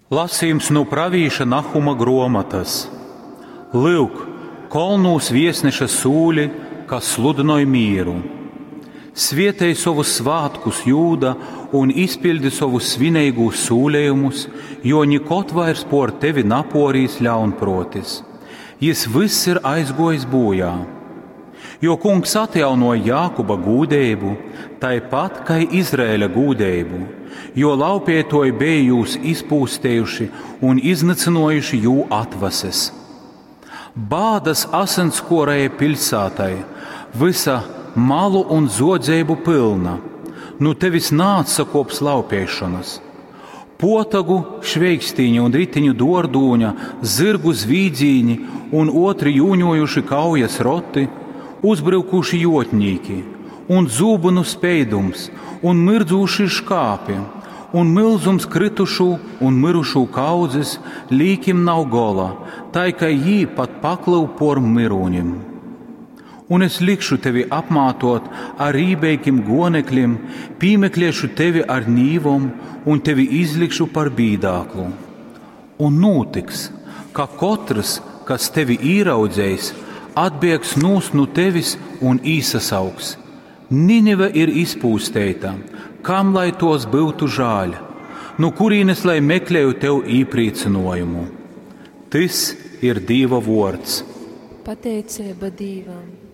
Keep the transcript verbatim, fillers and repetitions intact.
Lasījums no pravīša Nahuma grāmatas. Lūk, kolnūs viesneša sūļi, kas sludināja mieru. Svietēji savus svātkus Jūda un izpildi savus svinīgus sūlējumus, jo nikot vairs por tevi naporīs ļaunprotis. Jis viss ir aizgojis bojā. Jo kungs atjaunoja Jākuba gūdeibu, tāpat kā Izraēla gūdeibu, jo laupietoji bija jūs izpūstējuši un iznīcinājuši jū atvases. Bādas asinskorēja pilsētai, visa malu un zodzēbu pilna, nu tevis nāca kops laupiešanas. Potagu, šveikstīņa un ritiņu dordūņa, zirgu zvīdzīņi un otri jūņojuši kaujas roti, uzbrukuši jotņīki, un zūbunu speidums, un mirdzūši škāpi, un milzums kritušu un mirušu kaudzes līkim nav gola, tai kā jī pat paklau por mirūņim. Un es likšu tevi apmātot ar rībeikim gonekļiem, pīmekliešu tevi ar nīvom un tevi izlikšu par bīdāklu. Un notiks, ka katrs, kas tevi īraudzējis, atbiegs nūs no tevis un īsasauks. Ninive ir izpūstēta, kam lai tos būtu žāļ, no kurīnes lai meklēju tev īpriecinājumu. Tas ir Dieva vārds. Pateicība Dievam.